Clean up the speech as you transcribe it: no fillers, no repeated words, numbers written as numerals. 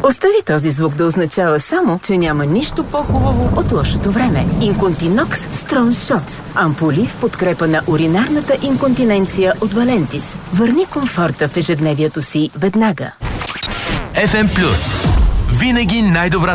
Остави този звук да означава само, че няма нищо по-хубаво от лошото време. Инконтинокс Strong Shots. Ампули в подкрепа на уринарната инконтиненция от Валентис. Върни комфорта в ежедневието си веднага. FM Plus. Винаги най-добрата